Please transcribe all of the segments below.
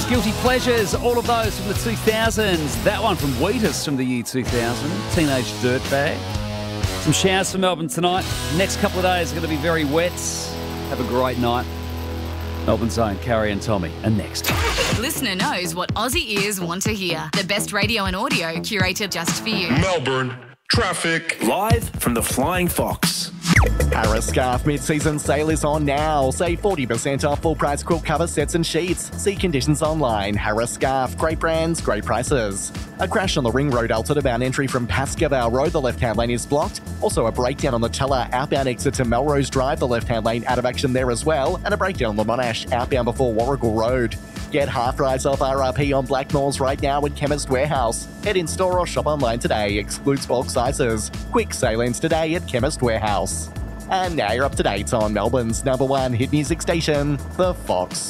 Guilty Pleasures, all of those from the 2000s. That one from Wheatus from the year 2000, Teenage Dirtbag. Some showers for Melbourne tonight. Next couple of days are going to be very wet. Have a great night. Melbourne's own Carrie and Tommy are next. Listener knows what Aussie ears want to hear. The best radio and audio curated just for you. Melbourne traffic. Live from the Flying Fox. Harris Scarf mid-season sale is on now. Save 40% off full price quilt cover sets and sheets. See conditions online. Harris Scarf. Great brands, great prices. A crash on the Ring Road Alton bound entry from Pascoe Road. The left-hand lane is blocked. Also a breakdown on the Teller outbound exit to Melrose Drive. The left-hand lane out of action there as well. And a breakdown on the Monash outbound before Warrigal Road. Get half price off RRP on Blackmores right now at Chemist Warehouse. Head in store or shop online today. Excludes bulk sizes. Quick sale ends today at Chemist Warehouse. And now you're up to date on Melbourne's number one hit music station, The Fox.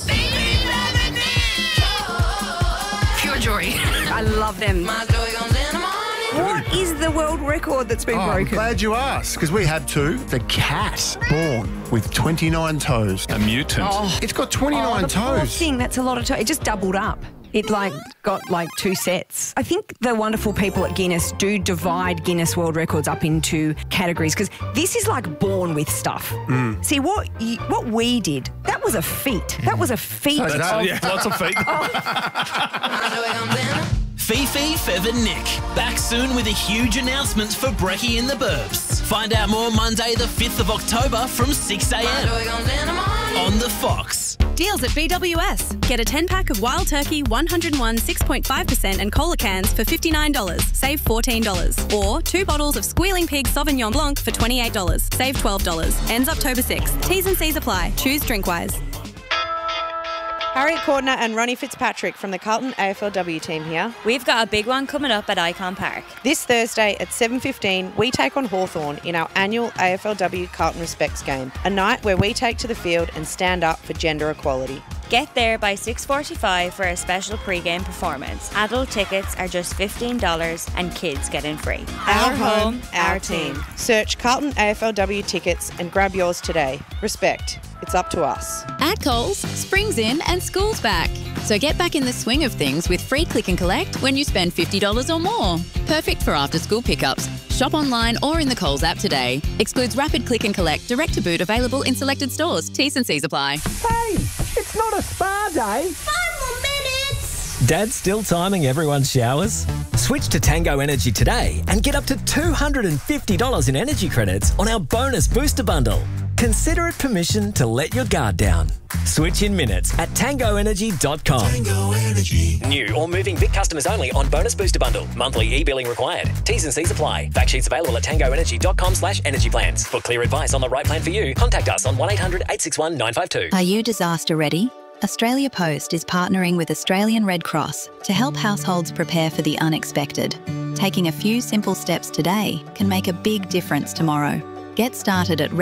Pure joy. I love them. What is the world record that's been I'm broken? glad you asked, because we had two. The cat, born with 29 toes. A mutant. It's got 29 the poor toes. thing, that's a lot of toes. It just doubled up. It got two sets. I think the wonderful people at Guinness do divide Guinness World Records up into categories, because this is like born with stuff. See, what we did, that was a feat. That was a feat. Lots of feet. Fifi, Fev and Nick. Back soon with a huge announcement for Brekkie in the Burbs. Find out more Monday the 5th of October from 6 a.m. on The Fox. Deals at BWS. Get a 10-pack of Wild Turkey 101 6.5% and cola cans for $59. Save $14. Or 2 bottles of Squealing Pig Sauvignon Blanc for $28. Save $12. Ends October 6th. T's and C's apply. Choose Drinkwise. Harriet Cordner and Ronnie Fitzpatrick from the Carlton AFLW team here. We've got a big one coming up at Icon Park. This Thursday at 7:15, we take on Hawthorn in our annual AFLW Carlton Respects game, a night where we take to the field and stand up for gender equality. Get there by 6:45 for a special pre-game performance. Adult tickets are just $15 and kids get in free. Our home, our team. Search Carlton AFLW tickets and grab yours today. Respect. It's up to us. At Coles, spring's in and school's back. So get back in the swing of things with free click and collect when you spend $50 or more. Perfect for after-school pickups. Shop online or in the Coles app today. Excludes rapid click and collect, direct to boot, available in selected stores. T's and C's apply. Hey, it's not a spa day. 5 more minutes. Dad's still timing everyone's showers? Switch to Tango Energy today and get up to $250 in energy credits on our bonus booster bundle. Consider it permission to let your guard down. Switch in minutes at tangoenergy.com. Tango Energy. New or moving Vic customers only on bonus booster bundle. Monthly e-billing required. T's and C's apply. Fact sheets available at tangoenergy.com/energy plans. For clear advice on the right plan for you, contact us on 1800 861 952. Are you disaster ready? Australia Post is partnering with Australian Red Cross to help households prepare for the unexpected. Taking a few simple steps today can make a big difference tomorrow. Get started at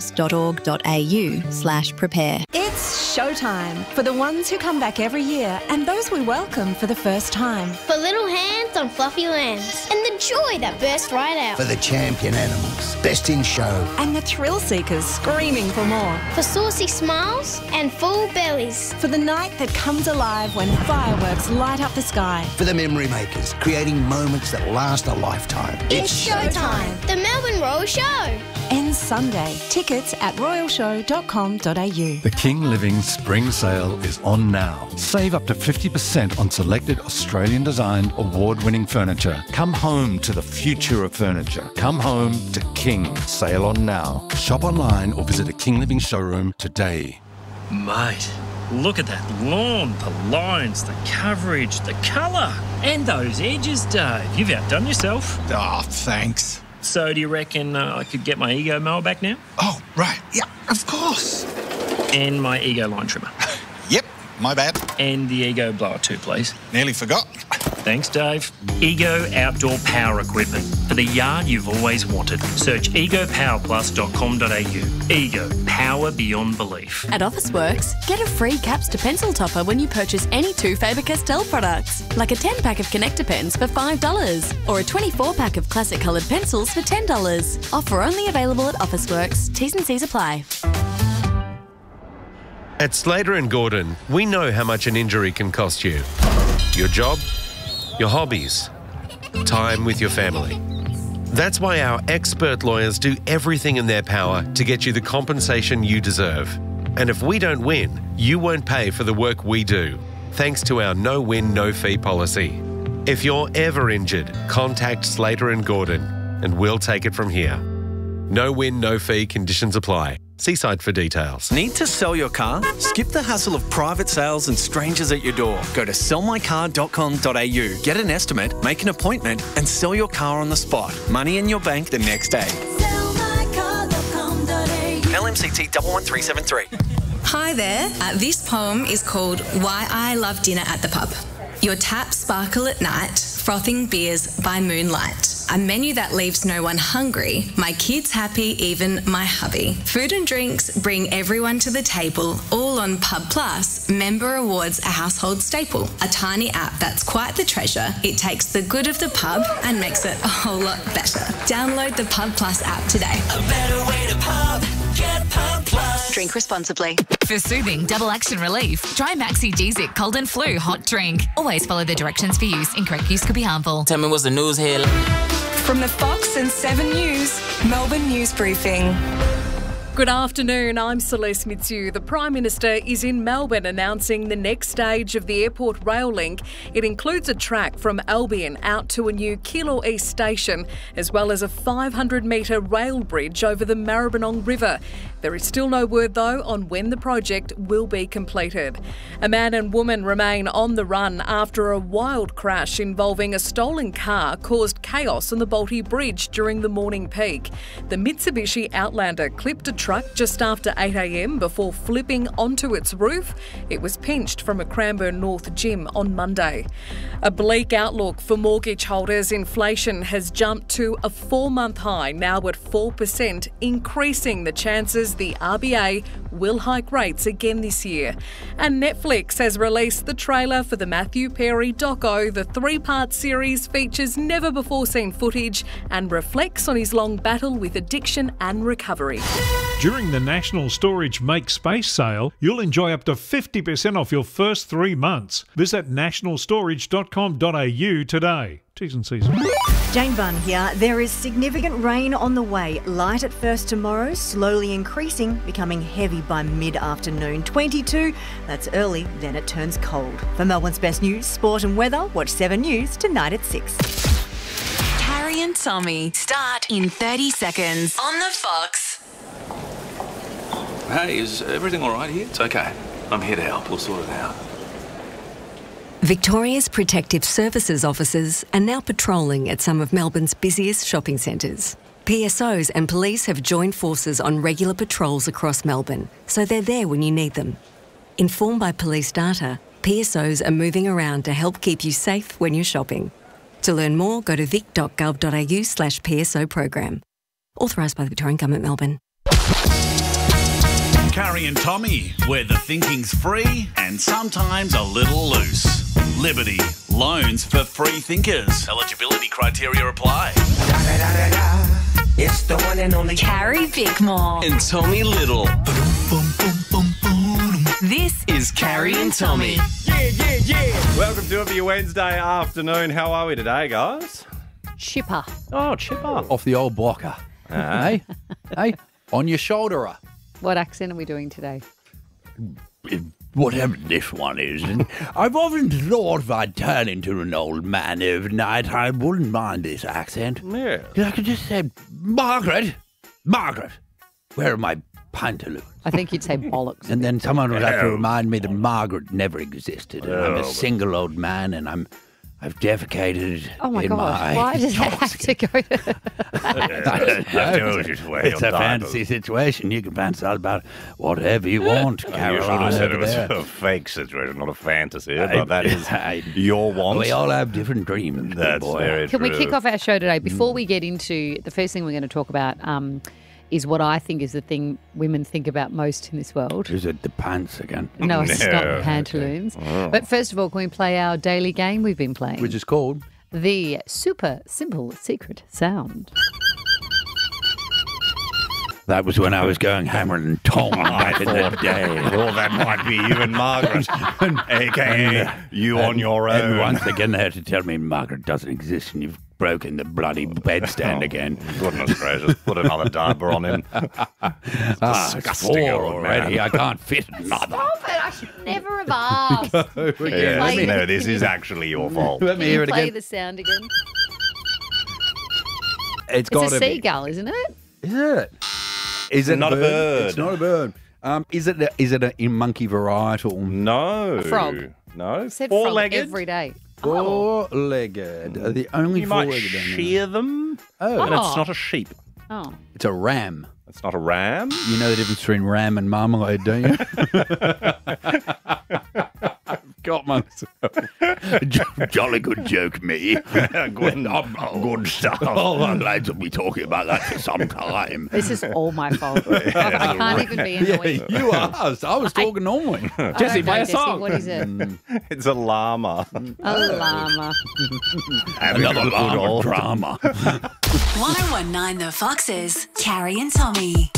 redcross.org.au/prepare. It's showtime for the ones who come back every year and those we welcome for the first time. For little hands on fluffy lambs and the joy that bursts right out. For the champion animals, best in show. And the thrill seekers screaming for more. For saucy smiles and full bellies. For the night that comes alive when fireworks light up the sky. For the memory makers, creating moments that last a lifetime. It's showtime. The Melbourne Royal Show. Ends Sunday. Tickets at royalshow.com.au. The King Living Spring Sale is on now. Save up to 50% on selected Australian-designed, award-winning furniture. Come home to the future of furniture. Come home to King. Sale on now. Shop online or visit a King Living showroom today. Mate, look at that lawn, the lines, the coverage, the colour, and those edges, Dave. You've outdone yourself. Oh, thanks. So do you reckon I could get my Ego mower back now? Oh, right. Yeah, of course. And my Ego line trimmer. Yep, my bad. And the Ego blower too, please. Nearly forgot. Thanks, Dave. Ego Outdoor Power Equipment. For the yard you've always wanted. Search egopowerplus.com.au. Ego. Power beyond belief. At Officeworks, get a free caps to pencil topper when you purchase any 2 Faber-Castell products. Like a 10-pack of connector pens for $5. Or a 24-pack of classic coloured pencils for $10. Offer only available at Officeworks. T's and C's apply. At Slater & Gordon, we know how much an injury can cost you. Your job, your hobbies, time with your family. That's why our expert lawyers do everything in their power to get you the compensation you deserve. And if we don't win, you won't pay for the work we do, thanks to our no-win, no-fee policy. If you're ever injured, contact Slater & Gordon and we'll take it from here. No win, no fee, conditions apply. See site for details. Need to sell your car? Skip the hassle of private sales and strangers at your door. Go to sellmycar.com.au, get an estimate, make an appointment and sell your car on the spot. Money in your bank the next day. LMCT 11373. Hi there. This poem is called Why I Love Dinner at the Pub. Your taps sparkle at night, frothing beers by moonlight. A menu that leaves no one hungry, my kids happy, even my hubby. Food and drinks bring everyone to the table, all on Pub Plus. Member Awards a household staple. A tiny app that's quite the treasure. It takes the good of the pub and makes it a whole lot better. Download the Pub Plus app today. A better way to pub. Get Pub Plus. Drink responsibly. For soothing double action relief, try Maxi Gzic Cold and Flu Hot Drink. Always follow the directions for use. Incorrect use could be harmful. Tell me what's the news here. From the Fox and 7 News, Melbourne News Briefing. Good afternoon, I'm Celeste Mitsu. The Prime Minister is in Melbourne announcing the next stage of the airport rail link. It includes a track from Albion out to a new Keilor East station, as well as a 500-metre rail bridge over the Maribyrnong River. There is still no word, though, on when the project will be completed. A man and woman remain on the run after a wild crash involving a stolen car caused chaos on the Bolte Bridge during the morning peak. The Mitsubishi Outlander clipped a truck just after 8 a.m. before flipping onto its roof. It was pinched from a Cranbourne North gym on Monday. A bleak outlook for mortgage holders. Inflation has jumped to a 4-month high, now at 4%, increasing the chances the RBA will hike rates again this year. And Netflix has released the trailer for the Matthew Perry doco. The 3-part series features never-before-seen footage and reflects on his long battle with addiction and recovery. During the National Storage Make Space sale, you'll enjoy up to 50% off your first 3 months. Visit nationalstorage.com.au today. T's and C's. Jane Bunn here. There is significant rain on the way. Light at first tomorrow, slowly increasing, becoming heavy by mid-afternoon. 22, that's early, then it turns cold. For Melbourne's best news, sport and weather, watch 7 News tonight at 6. Carrie and Tommy start in 30 seconds on the Fox. Hey, is everything all right here? It's okay. I'm here to help. We'll sort it out. Victoria's Protective Services officers are now patrolling at some of Melbourne's busiest shopping centres. PSOs and police have joined forces on regular patrols across Melbourne, so they're there when you need them. Informed by police data, PSOs are moving around to help keep you safe when you're shopping. To learn more, go to vic.gov.au/PSO program. Authorised by the Victorian Government, Melbourne. Carrie and Tommy, where the thinking's free and sometimes a little loose. Liberty, loans for free thinkers. Eligibility criteria apply. It's the one and only Carrie Bickmore And Tommy Little. This is Carrie and Tommy. Yeah. Welcome to your Wednesday afternoon. How are we today, guys? Chipper. Oh, chipper. Off the old blocker. Hey? Hey? On your shoulderer. What accent are we doing today? Whatever this one is. And I've often thought if I'd turn into an old man overnight, I wouldn't mind this accent. Yeah. I could just say, Margaret, where are my pantaloons? I think you'd say bollocks. And then someone would have to remind me that Margaret never existed. And I'm a single old man and I've defecated Oh my in gosh, why does that have to go to It's a fantasy situation. You can fantasize about whatever you want, Caroline. You should have said it was over there. a fake situation, not a fantasy. But that is your want. We all have different dreams. That's boy. very Can true. we kick off our show today? Before we get into the first thing we're going to talk about is what I think is the thing women think about most in this world. Is it the pants again? No, it's not pantaloons. Okay. But first of all, can we play our daily game we've been playing? Which is called? The Super Simple Secret Sound. That was when I was going hammer and tong back in the day. Well, that might be you and Margaret, a.k.a. you on your own. And once again, they had to tell me Margaret doesn't exist and you've broken the bloody bedstand again. Goodness gracious, put another diaper on him. It's disgusting, 4 old already. man. I can't fit another. Stop it! I should never have asked. Yes, no, this is actually your fault. Let me Can hear you it play again. the sound again? It's It's got a to be. seagull, isn't it? Is it? Is it Not a bird. It's not a bird. Is it a monkey varietal? No. A frog. No. Said frog Four-legged. every day. Four-legged. The only You might four-legged. down there. shear them. Oh. And it's not a sheep. Oh. It's a ram. It's not a ram. You know the difference between ram and marmalade, don't you? Got myself. Jolly good joke, me. Good stuff. Oh, our lads will be talking about that for some time. This is all my fault. I can't even be annoying. You asked. I was talking normally. Jesse, play a song. What is it? It's a llama. A llama. Another llama drama. 1019 The Foxes, Carrie and Tommy.